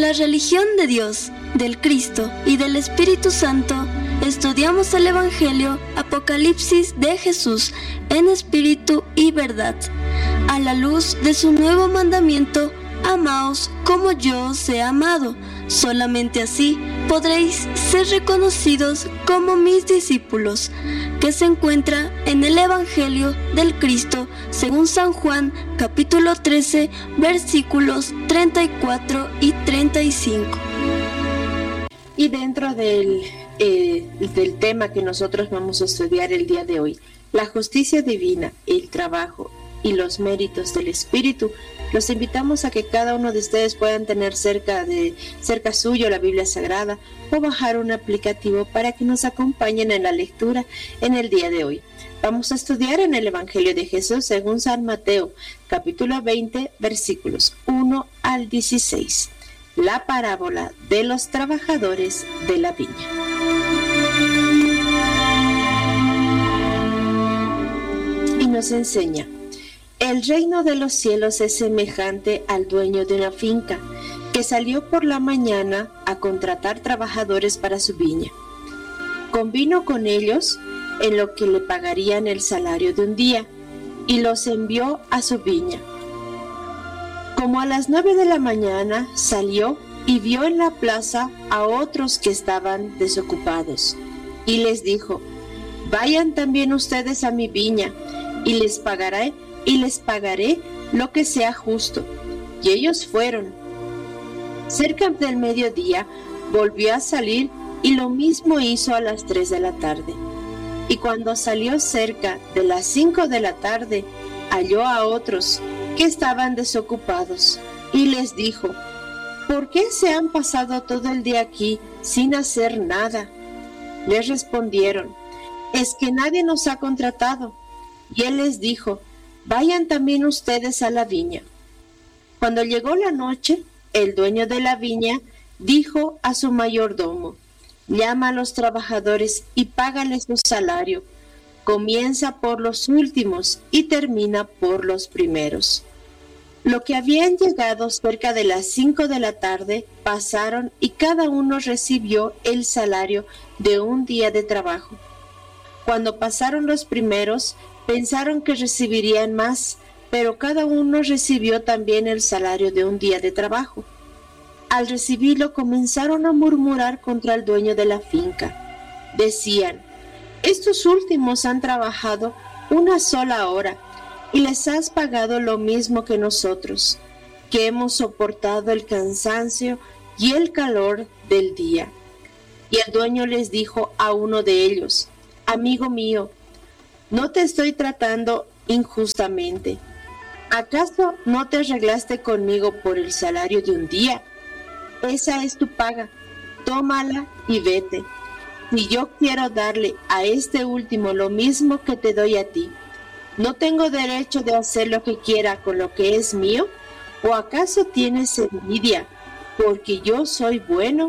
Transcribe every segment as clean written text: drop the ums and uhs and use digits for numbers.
la religión de Dios, del Cristo y del Espíritu Santo, estudiamos el Evangelio Apocalipsis de Jesús en espíritu y verdad, a la luz de su nuevo mandamiento: amaos como yo os he amado. Solamente así podréis ser reconocidos como mis discípulos, que se encuentra en el Evangelio del Cristo según San Juan, capítulo 13, versículos 34 y 35. Y dentro del tema que nosotros vamos a estudiar el día de hoy, la justicia divina, el trabajo y los méritos del Espíritu, los invitamos a que cada uno de ustedes puedan tener cerca suyo la Biblia Sagrada o bajar un aplicativo para que nos acompañen en la lectura en el día de hoy. Vamos a estudiar en el Evangelio de Jesús según San Mateo, capítulo 20, versículos 1 al 16, la parábola de los trabajadores de la viña. Y nos enseña: el reino de los cielos es semejante al dueño de una finca que salió por la mañana a contratar trabajadores para su viña. Convino con ellos en lo que le pagarían el salario de un día y los envió a su viña. Como a las 9 de la mañana salió y vio en la plaza a otros que estaban desocupados y les dijo: vayan también ustedes a mi viña y les pagaré lo que sea justo. Y ellos fueron. Cerca del mediodía volvió a salir y lo mismo hizo a las 3 de la tarde. Y cuando salió cerca de las 5 de la tarde, halló a otros que estaban desocupados y les dijo: ¿por qué se han pasado todo el día aquí sin hacer nada? Les respondieron: es que nadie nos ha contratado. Y él les dijo: vayan también ustedes a la viña. Cuando llegó la noche, el dueño de la viña dijo a su mayordomo: llama a los trabajadores y págales su salario. Comienza por los últimos y termina por los primeros. Lo que habían llegado cerca de las 5 de la tarde pasaron y cada uno recibió el salario de un día de trabajo. Cuando pasaron los primeros, pensaron que recibirían más, pero cada uno recibió también el salario de un día de trabajo. Al recibirlo, comenzaron a murmurar contra el dueño de la finca. Decían: estos últimos han trabajado una sola hora y les has pagado lo mismo que nosotros, que hemos soportado el cansancio y el calor del día. Y el dueño les dijo a uno de ellos: amigo mío, no te estoy tratando injustamente. ¿Acaso no te arreglaste conmigo por el salario de un día? Esa es tu paga, tómala y vete. Si yo quiero darle a este último lo mismo que te doy a ti, ¿no tengo derecho de hacer lo que quiera con lo que es mío? ¿O acaso tienes envidia porque yo soy bueno?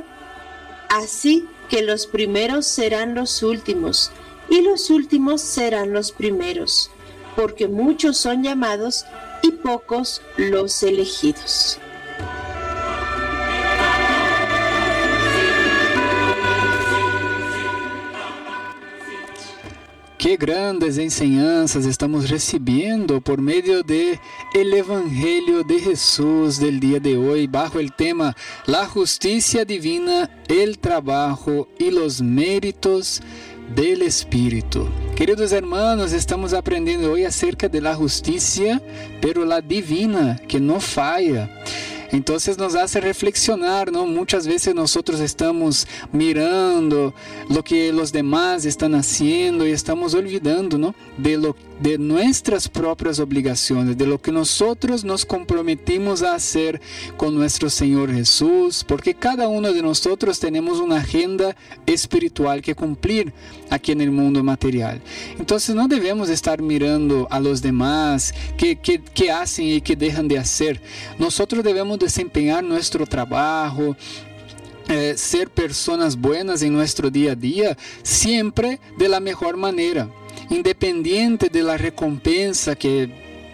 Así que los primeros serán los últimos y los últimos serán los primeros, porque muchos son llamados y pocos los elegidos. Qué grandes enseñanzas estamos recibiendo por medio de el Evangelio de Jesús del día de hoy, bajo el tema la justicia divina, el trabajo y los méritos del Espíritu. Queridos hermanos, estamos aprendiendo hoy acerca de la justicia, pero la divina, que no falla. Entonces nos hace reflexionar, ¿no? Muchas veces nosotros estamos mirando lo que los demás están haciendo y estamos olvidando, ¿no? de nuestras propias obligaciones, de lo que nosotros nos comprometimos a hacer con nuestro Señor Jesús, porque cada uno de nosotros tenemos una agenda espiritual que cumplir aquí en el mundo material. Entonces no debemos estar mirando a los demás que hacen y que dejan de hacer. Nosotros debemos desempeñar nuestro trabajo, ser personas buenas en nuestro día a día, siempre de la mejor manera, independiente de la recompensa que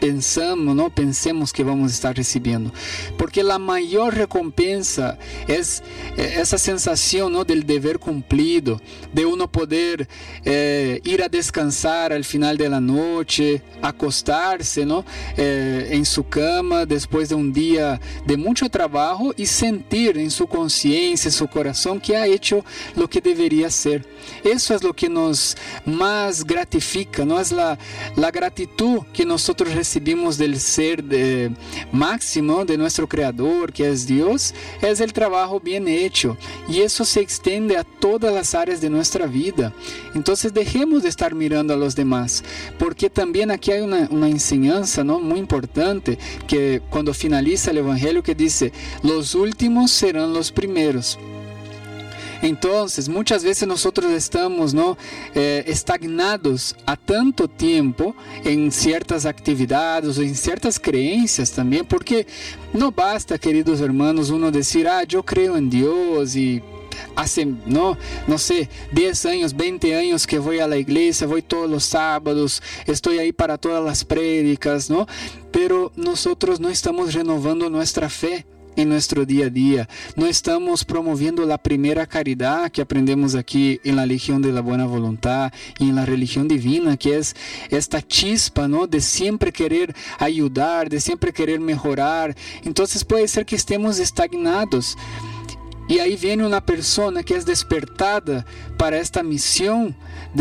pensemos que vamos a estar recibiendo. Porque la mayor recompensa es esa sensación, ¿no?, del deber cumplido, de uno poder ir a descansar al final de la noche, acostarse, ¿no?, en su cama después de un día de mucho trabajo y sentir en su conciencia, en su corazón, que ha hecho lo que debería ser. Eso es lo que nos más gratifica, ¿no? Es la gratitud que nosotros recibimos del ser máximo de nuestro Creador, que es Dios, es el trabajo bien hecho, y eso se extiende a todas las áreas de nuestra vida. Entonces dejemos de estar mirando a los demás, porque también aquí hay una enseñanza, ¿no?, muy importante, que cuando finaliza el Evangelio, que dice: los últimos serán los primeros. Entonces, muchas veces nosotros estamos, ¿no?, estagnados a tanto tiempo en ciertas actividades o en ciertas creencias también, porque no basta, queridos hermanos, uno decir: yo creo en Dios y hace, no sé, 10 años, 20 años que voy a la iglesia, voy todos los sábados, estoy ahí para todas las prédicas, ¿no? Pero nosotros no estamos renovando nuestra fe en nuestro día a día, no estamos promoviendo la primera caridad que aprendemos aquí en la Legión de la Buena Voluntad y en la religión divina, que es esta chispa, ¿no?, de siempre querer ayudar, de siempre querer mejorar. Entonces puede ser que estemos estagnados. Y ahí viene una persona que es despertada para esta misión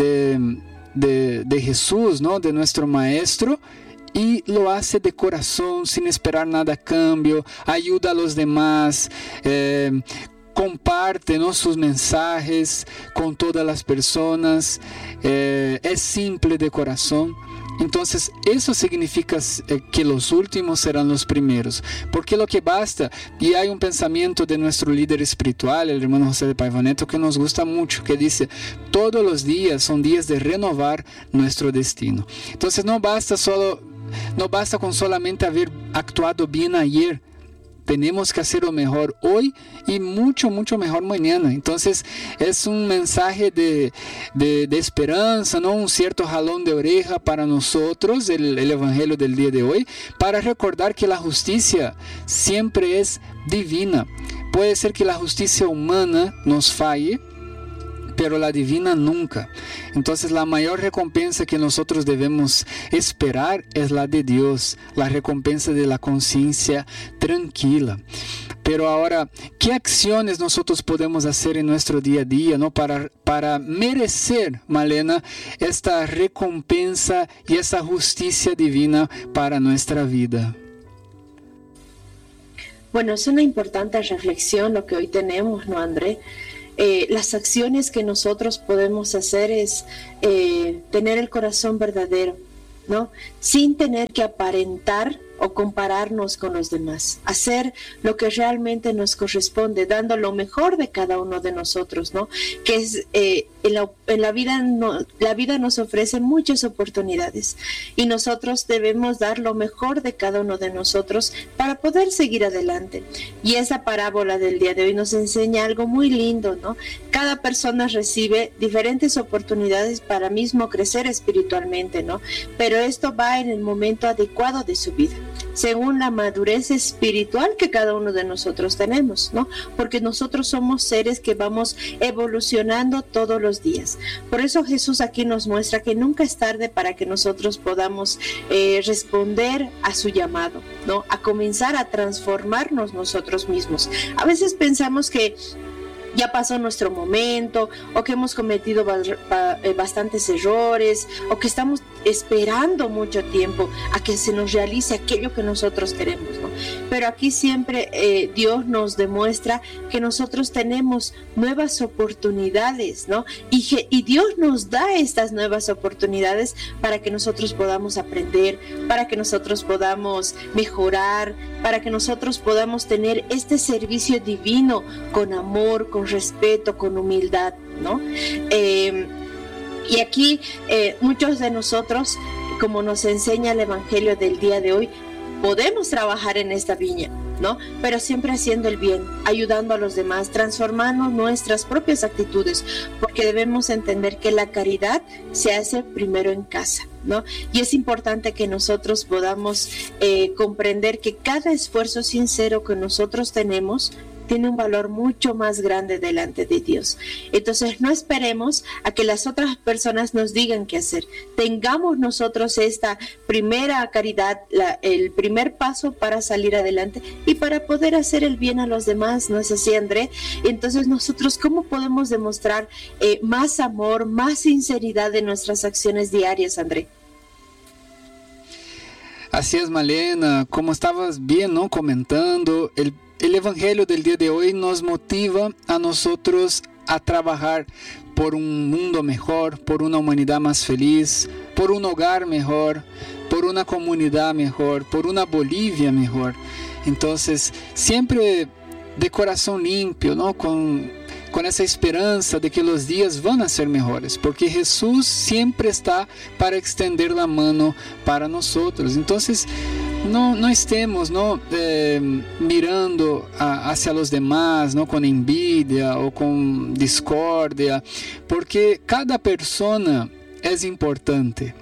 de Jesús, ¿no?, de nuestro Maestro, y lo hace de corazón, sin esperar nada a cambio, ayuda a los demás, comparte, ¿no?, sus mensajes con todas las personas, es simple de corazón. Entonces eso significa que los últimos serán los primeros, porque lo que basta, y hay un pensamiento de nuestro líder espiritual, el hermano José de Paiva Neto, que nos gusta mucho, que dice: todos los días son días de renovar nuestro destino. Entonces no basta con solamente haber actuado bien ayer. Tenemos que hacerlo mejor hoy y mucho, mucho mejor mañana. Entonces es un mensaje de esperanza, ¿no?, un cierto jalón de oreja para nosotros, el Evangelio del día de hoy, para recordar que la justicia siempre es divina. Puede ser que la justicia humana nos falle, pero la divina nunca. Entonces la mayor recompensa que nosotros debemos esperar es la de Dios, la recompensa de la conciencia tranquila. Pero ahora, ¿qué acciones nosotros podemos hacer en nuestro día a día, ¿no?, para merecer, Malena, esta recompensa y esa justicia divina para nuestra vida? Bueno, es una importante reflexión lo que hoy tenemos, ¿no, André? Las acciones que nosotros podemos hacer es tener el corazón verdadero, ¿no?, sin tener que aparentar o compararnos con los demás, hacer lo que realmente nos corresponde, dando lo mejor de cada uno de nosotros, ¿no?, que es en la vida la vida nos ofrece muchas oportunidades y nosotros debemos dar lo mejor de cada uno de nosotros para poder seguir adelante. Y esa parábola del día de hoy nos enseña algo muy lindo, ¿no? Cada persona recibe diferentes oportunidades para mismo crecer espiritualmente, ¿no? Pero esto va en el momento adecuado de su vida, según la madurez espiritual que cada uno de nosotros tenemos, ¿no? Porque nosotros somos seres que vamos evolucionando todos los días. Por eso Jesús aquí nos muestra que nunca es tarde para que nosotros podamos responder a su llamado, ¿no? A comenzar a transformarnos nosotros mismos. A veces pensamos que ya pasó nuestro momento, o que hemos cometido bastantes errores, o que estamos esperando mucho tiempo a que se nos realice aquello que nosotros queremos, ¿no? Pero aquí siempre Dios nos demuestra que nosotros tenemos nuevas oportunidades, ¿no? Y Dios nos da estas nuevas oportunidades para que nosotros podamos aprender, para que nosotros podamos mejorar, para que nosotros podamos tener este servicio divino con amor, con respeto, con humildad, ¿no? Y aquí muchos de nosotros, como nos enseña el Evangelio del día de hoy, podemos trabajar en esta viña, ¿no? Pero siempre haciendo el bien, ayudando a los demás, transformando nuestras propias actitudes, porque debemos entender que la caridad se hace primero en casa, ¿no? Y es importante que nosotros podamos comprender que cada esfuerzo sincero que nosotros tenemos tiene un valor mucho más grande delante de Dios. Entonces no esperemos a que las otras personas nos digan qué hacer. Tengamos nosotros esta primera caridad, el primer paso para salir adelante y para poder hacer el bien a los demás, ¿no es así, André? Entonces nosotros, ¿cómo podemos demostrar más amor, más sinceridad en nuestras acciones diarias, André? Así es, Malena, como estabas bien, ¿no?, comentando, el Evangelio del día de hoy nos motiva a nosotros a trabajar por un mundo mejor, por una humanidad más feliz, por un hogar mejor, por una comunidad mejor, por una Bolivia mejor. Entonces, siempre de corazón limpio, ¿no?, con esa esperanza de que los días van a ser mejores, porque Jesús siempre está para extender la mano para nosotros. Entonces, no estemos, ¿no?, mirando hacia los demás, ¿no?, con envidia o con discordia, porque cada persona es importante.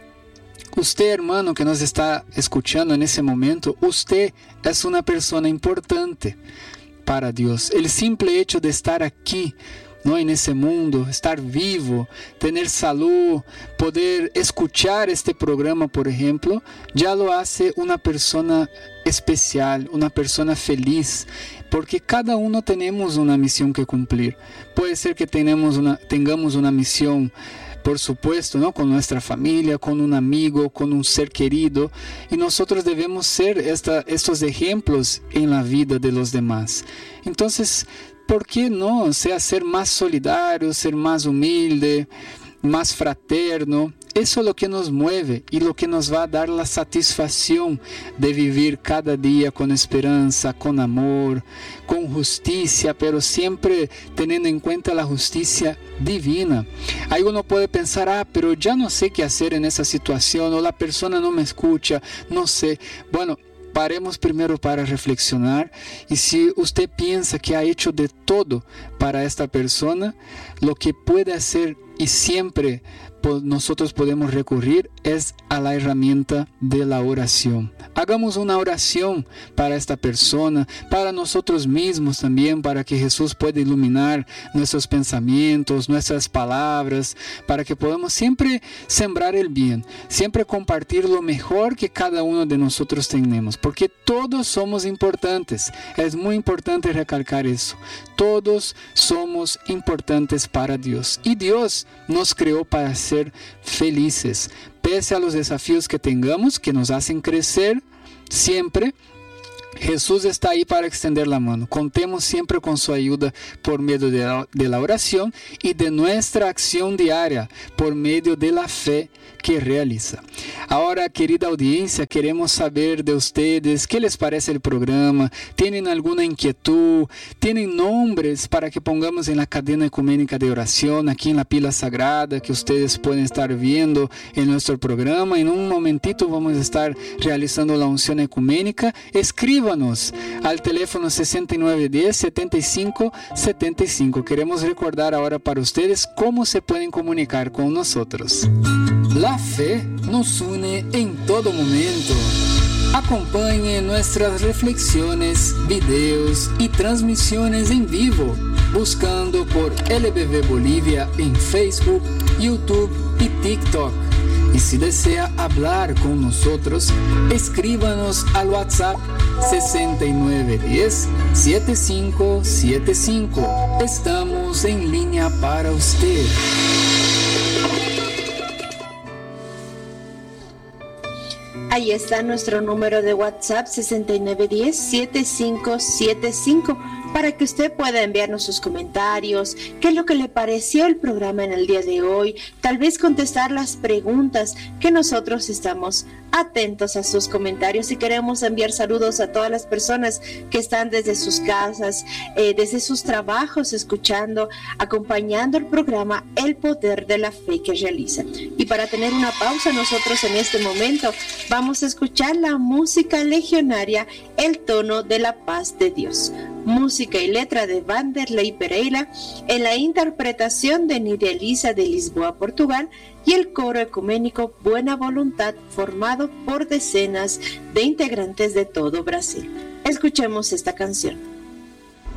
Usted, hermano, que nos está escuchando en ese momento, usted es una persona importante para Dios. El simple hecho de estar aquí, ¿no?, en ese mundo, estar vivo, tener salud, poder escuchar este programa, por ejemplo, ya lo hace una persona especial, una persona feliz, porque cada uno tenemos una misión que cumplir. Puede ser que tengamos una misión, por supuesto, ¿no?, con nuestra familia, con un amigo, con un ser querido, y nosotros debemos ser estos ejemplos en la vida de los demás. Entonces, ¿por qué no ser más solidario, ser más humilde, más fraterno? Eso es lo que nos mueve y lo que nos va a dar la satisfacción de vivir cada día con esperanza, con amor, con justicia, pero siempre teniendo en cuenta la justicia divina. Ahí uno puede pensar, pero ya no sé qué hacer en esa situación, o la persona no me escucha, no sé. Bueno, paremos primero para reflexionar, y si usted piensa que ha hecho de todo para esta persona, lo que puede hacer y siempre nosotros podemos recurrir es a la herramienta de la oración. Hagamos una oración para esta persona, para nosotros mismos también, para que Jesús pueda iluminar nuestros pensamientos, nuestras palabras, para que podamos siempre sembrar el bien, siempre compartir lo mejor que cada uno de nosotros tenemos, porque todos somos importantes. Es muy importante recalcar eso. Todos somos importantes para Dios, y Dios nos creó para ser felices, pese a los desafíos que tengamos, que nos hacen crecer siempre. Jesús está ahí para extender la mano. Contemos siempre con su ayuda por medio de la oración y de nuestra acción diaria por medio de la fe que realiza. Ahora, querida audiencia, queremos saber de ustedes qué les parece el programa. ¿Tienen alguna inquietud? ¿Tienen nombres para que pongamos en la cadena ecuménica de oración aquí en la pila sagrada que ustedes pueden estar viendo en nuestro programa? En un momentito vamos a estar realizando la unción ecuménica. Escríbanos al teléfono 6910-7575. Queremos recordar ahora para ustedes cómo se pueden comunicar con nosotros. La fe nos une en todo momento. Acompañe nuestras reflexiones, videos y transmisiones en vivo, buscando por LBV Bolivia en Facebook, YouTube y TikTok. Y si desea hablar con nosotros, escríbanos al WhatsApp 6910-7575. Estamos en línea para usted. Ahí está nuestro número de WhatsApp 6910-7575 para que usted pueda enviarnos sus comentarios, qué es lo que le pareció el programa en el día de hoy, tal vez contestar las preguntas que nosotros estamos atentos a sus comentarios, y queremos enviar saludos a todas las personas que están desde sus casas, desde sus trabajos, escuchando, acompañando el programa El Poder de la Fe que realiza. Y para tener una pausa, nosotros en este momento vamos a escuchar la música legionaria, El Tono de la Paz de Dios. música y letra de Vanderlei Pereira, en la interpretación de Nidia Elisa de Lisboa, Portugal, y el coro ecuménico Buena Voluntad, formado por decenas de integrantes de todo Brasil. Escuchemos esta canción.